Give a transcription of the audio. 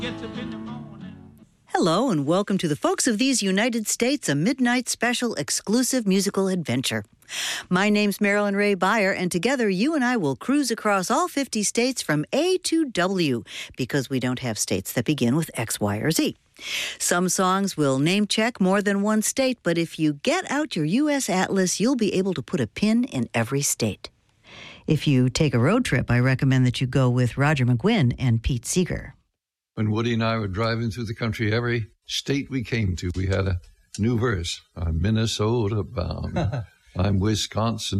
Hello and welcome to the Folks of These United States, a midnight special exclusive musical adventure. My name's Marilyn Ray Beyer, and together you and I will cruise across all 50 states from A to W, because we don't have states that begin with X, Y, or Z. Some songs will name check more than one state, but if you get out your U.S. Atlas, you'll be able to put a pin in every state. If you take a road trip, I recommend that you go with Roger McGuinn and Pete Seeger. When Woody and I were driving through the country, every state we came to, we had a new verse. I'm Minnesota bound. I'm Wisconsin